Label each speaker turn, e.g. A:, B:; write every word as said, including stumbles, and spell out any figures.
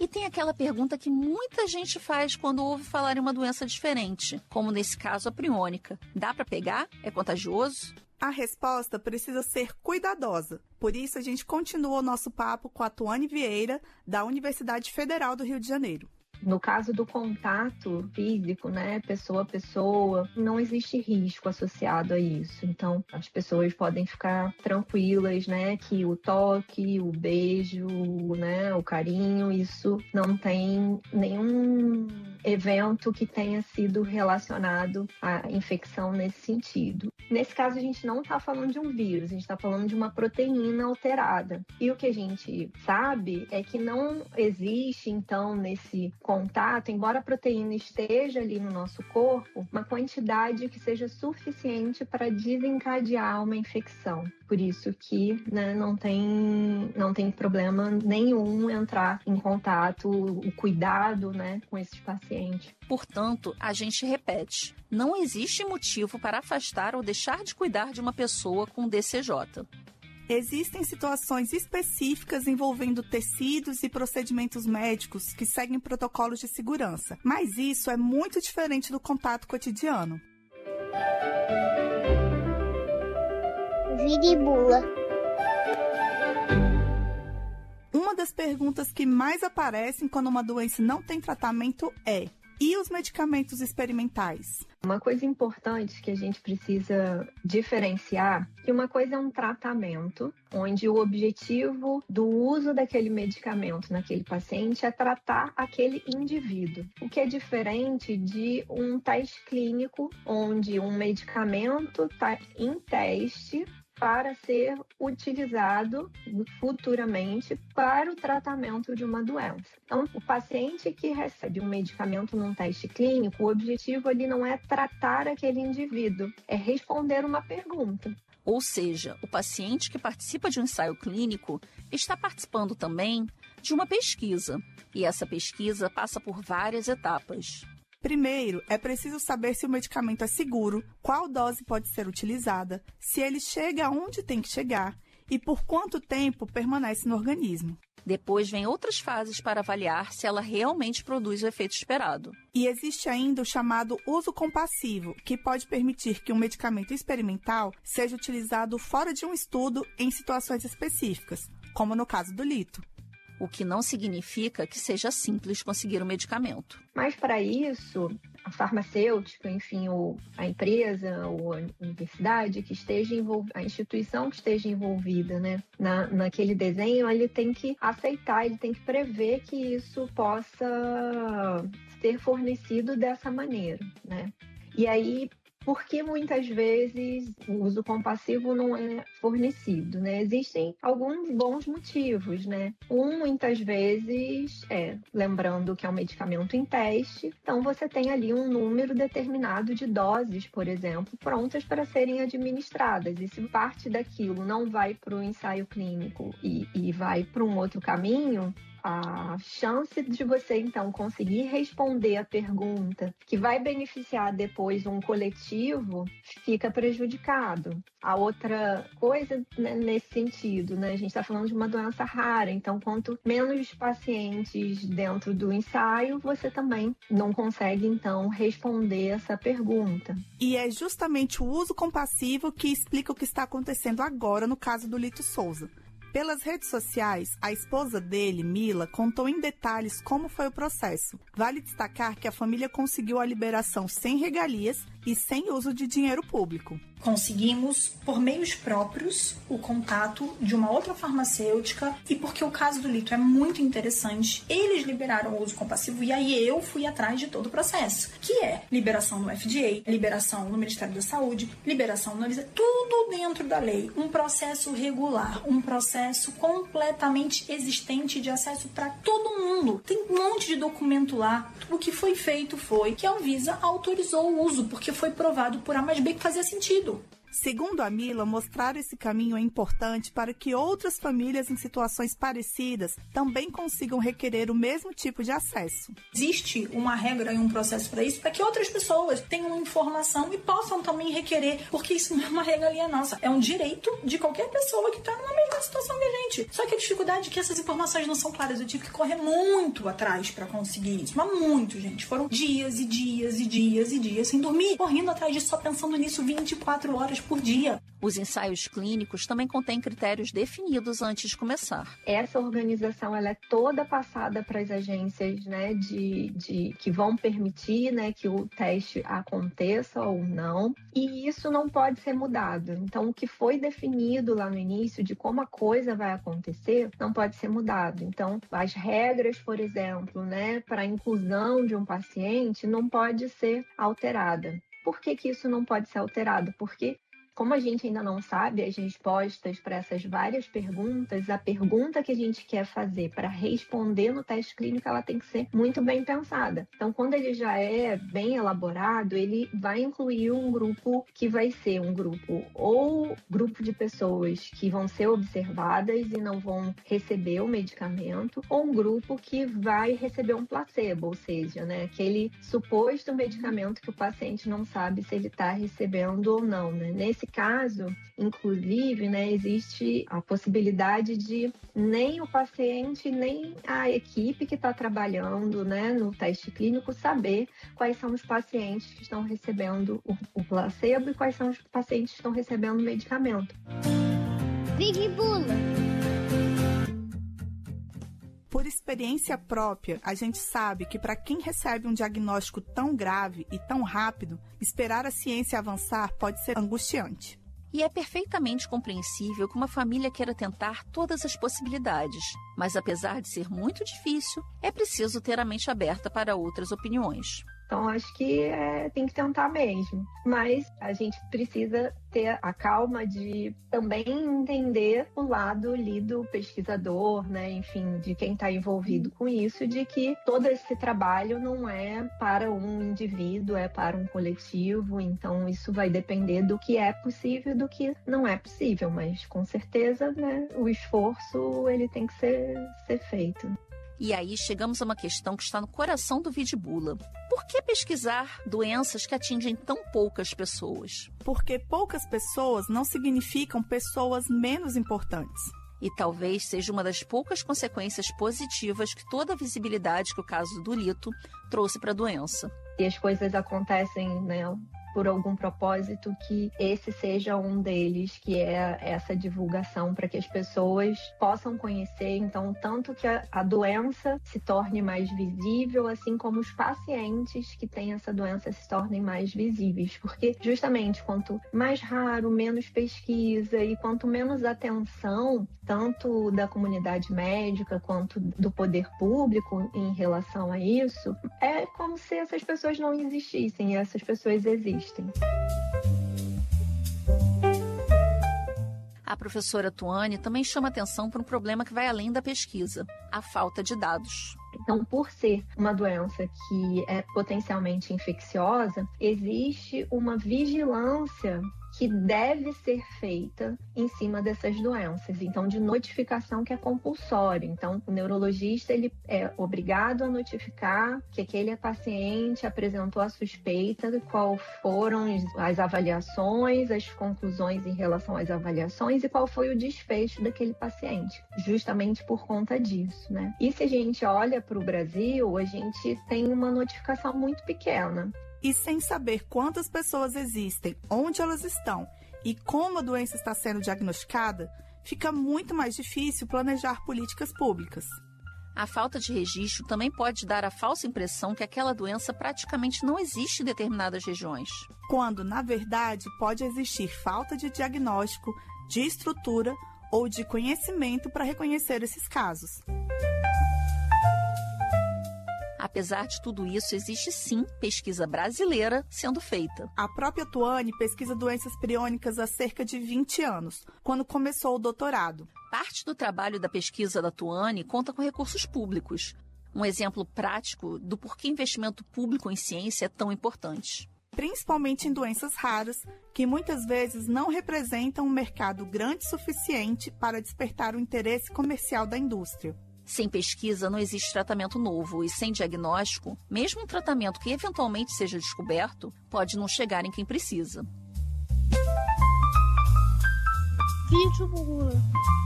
A: E tem aquela pergunta que muita gente faz quando ouve falar em uma doença diferente, como nesse caso a priônica. Dá para pegar? É contagioso?
B: A resposta precisa ser cuidadosa. Por isso, a gente continua o nosso papo com a Tuane Vieira, da Universidade Federal do Rio de Janeiro.
C: No caso do contato físico, né, pessoa a pessoa, não existe risco associado a isso. Então, as pessoas podem ficar tranquilas, né, que o toque, o beijo, né, o carinho, isso não tem nenhum evento que tenha sido relacionado à infecção nesse sentido. Nesse caso, a gente não está falando de um vírus, a gente está falando de uma proteína alterada. E o que a gente sabe é que não existe, então, nesse contato, embora a proteína esteja ali no nosso corpo, uma quantidade que seja suficiente para desencadear uma infecção. Por isso que, né, não tem, não tem problema nenhum entrar em contato, o cuidado, né, com esses pacientes.
A: Portanto, a gente repete, não existe motivo para afastar ou deixar de cuidar de uma pessoa com D C J.
B: Existem situações específicas envolvendo tecidos e procedimentos médicos que seguem protocolos de segurança, mas isso é muito diferente do contato cotidiano.
D: Vira e bula.
B: Uma das perguntas que mais aparecem quando uma doença não tem tratamento é: e os medicamentos experimentais?
C: Uma coisa importante que a gente precisa diferenciar, que uma coisa é um tratamento, onde o objetivo do uso daquele medicamento naquele paciente é tratar aquele indivíduo. O que é diferente de um teste clínico, onde um medicamento está em teste para ser utilizado futuramente para o tratamento de uma doença. Então, o paciente que recebe um medicamento num teste clínico, o objetivo ali não é tratar aquele indivíduo, é responder uma pergunta.
A: Ou seja, o paciente que participa de um ensaio clínico está participando também de uma pesquisa, e essa pesquisa passa por várias etapas.
B: Primeiro, é preciso saber se o medicamento é seguro, qual dose pode ser utilizada, se ele chega aonde tem que chegar e por quanto tempo permanece no organismo.
A: Depois vem outras fases para avaliar se ela realmente produz o efeito esperado.
B: E existe ainda o chamado uso compassivo, que pode permitir que um medicamento experimental seja utilizado fora de um estudo em situações específicas, como no caso do lito.
A: O que não significa que seja simples conseguir o medicamento.
C: Mas para isso, a farmacêutica, enfim, ou a empresa ou a universidade que esteja envolvida, a instituição que esteja envolvida, né, na, naquele desenho, ele tem que aceitar, ele tem que prever que isso possa ser fornecido dessa maneira, né? E aí, porque muitas vezes o uso compassivo não é fornecido, né? Existem alguns bons motivos, né? Um, muitas vezes, é, lembrando que é um medicamento em teste, então você tem ali um número determinado de doses, por exemplo, prontas para serem administradas. E se parte daquilo não vai para o ensaio clínico e, e vai para um outro caminho, a chance de você, então, conseguir responder a pergunta que vai beneficiar depois um coletivo fica prejudicado. A outra coisa, né, nesse sentido, né, a gente está falando de uma doença rara, então quanto menos pacientes dentro do ensaio, você também não consegue, então, responder essa pergunta.
B: E é justamente o uso compassivo que explica o que está acontecendo agora no caso do Lito Souza. Pelas redes sociais, a esposa dele, Mila, contou em detalhes como foi o processo. Vale destacar que a família conseguiu a liberação sem regalias e sem uso de dinheiro público.
E: Conseguimos, por meios próprios, o contato de uma outra farmacêutica e porque o caso do Lito é muito interessante, eles liberaram o uso compassivo e aí eu fui atrás de todo o processo, que é liberação no F D A, liberação no Ministério da Saúde, liberação no Anvisa, tudo dentro da lei. Um processo regular, um processo completamente existente de acesso para todo mundo. Tem um monte de documento lá. O que foi feito foi que a Anvisa autorizou o uso, porque foi provado por A mais B que fazia sentido.
B: Segundo a Mila, mostrar esse caminho é importante para que outras famílias em situações parecidas também consigam requerer o mesmo tipo de acesso.
E: Existe uma regra e um processo para isso, para que outras pessoas tenham informação e possam também requerer, porque isso não é uma regalia nossa, é um direito de qualquer pessoa que está numa mesma situação que a gente. Só que a dificuldade é que essas informações não são claras. Eu tive que correr muito atrás para conseguir isso, mas muito, gente. Foram dias e dias e dias e dias sem dormir, correndo atrás disso, só pensando nisso vinte e quatro horas por dia.
A: Os ensaios clínicos também contêm critérios definidos antes de começar.
C: Essa organização ela é toda passada para as agências, né, de, de, que vão permitir, né, que o teste aconteça ou não. E isso não pode ser mudado. Então, o que foi definido lá no início de como a coisa vai acontecer não pode ser mudado. Então, as regras, por exemplo, né, para a inclusão de um paciente não pode ser alterada. Por que que isso não pode ser alterado? Porque como a gente ainda não sabe as respostas para essas várias perguntas, a pergunta que a gente quer fazer para responder no teste clínico, ela tem que ser muito bem pensada. Então, quando ele já é bem elaborado, ele vai incluir um grupo que vai ser um grupo ou grupo de pessoas que vão ser observadas e não vão receber o medicamento, ou um grupo que vai receber um placebo, ou seja, né, aquele suposto medicamento que o paciente não sabe se ele está recebendo ou não, né? Nesse caso, inclusive, né, existe a possibilidade de nem o paciente, nem a equipe que está trabalhando, né, no teste clínico saber quais são os pacientes que estão recebendo o, o placebo e quais são os pacientes que estão recebendo o medicamento.
B: Vidibula. Por experiência própria, a gente sabe que para quem recebe um diagnóstico tão grave e tão rápido, esperar a ciência avançar pode ser angustiante.
A: E é perfeitamente compreensível que uma família queira tentar todas as possibilidades, mas apesar de ser muito difícil, é preciso ter a mente aberta para outras opiniões.
C: Então, acho que é, tem que tentar mesmo. Mas a gente precisa ter a calma de também entender o lado ali do pesquisador, né? Enfim, de quem está envolvido com isso, de que todo esse trabalho não é para um indivíduo, é para um coletivo. Então, isso vai depender do que é possível e do que não é possível. Mas, com certeza, né, o esforço ele tem que ser, ser feito.
A: E aí chegamos a uma questão que está no coração do Vidibula. Por que pesquisar doenças que atingem tão poucas pessoas?
B: Porque poucas pessoas não significam pessoas menos importantes.
A: E talvez seja uma das poucas consequências positivas que toda a visibilidade que o caso do Lito trouxe para a doença.
C: E as coisas acontecem, né, por algum propósito, que esse seja um deles, que é essa divulgação para que as pessoas possam conhecer, então, tanto que a, a doença se torne mais visível, assim como os pacientes que têm essa doença se tornem mais visíveis, porque justamente quanto mais raro, menos pesquisa e quanto menos atenção, tanto da comunidade médica quanto do poder público em relação a isso, é como se essas pessoas não existissem, e essas pessoas existem.
A: A professora Tuane também chama atenção para um problema que vai além da pesquisa, a falta de dados.
C: Então, por ser uma doença que é potencialmente infecciosa, existe uma vigilância que deve ser feita em cima dessas doenças, então de notificação que é compulsória. Então, o neurologista ele é obrigado a notificar que aquele paciente apresentou a suspeita, qual foram as avaliações, as conclusões em relação às avaliações e qual foi o desfecho daquele paciente, justamente por conta disso, né? E se a gente olha para o Brasil, a gente tem uma notificação muito pequena.
B: E sem saber quantas pessoas existem, onde elas estão e como a doença está sendo diagnosticada, fica muito mais difícil planejar políticas públicas.
A: A falta de registro também pode dar a falsa impressão que aquela doença praticamente não existe em determinadas regiões.
B: Quando, na verdade, pode existir falta de diagnóstico, de estrutura ou de conhecimento para reconhecer esses casos.
A: Apesar de tudo isso, existe sim pesquisa brasileira sendo feita.
B: A própria Tuane pesquisa doenças priônicas há cerca de vinte anos, quando começou o doutorado.
A: Parte do trabalho da pesquisa da Tuane conta com recursos públicos. Um exemplo prático do porquê investimento público em ciência é tão importante.
B: Principalmente em doenças raras, que muitas vezes não representam um mercado grande o suficiente para despertar o interesse comercial da indústria.
A: Sem pesquisa não existe tratamento novo e sem diagnóstico, mesmo um tratamento que eventualmente seja descoberto, pode não chegar em quem precisa.
D: Vídeo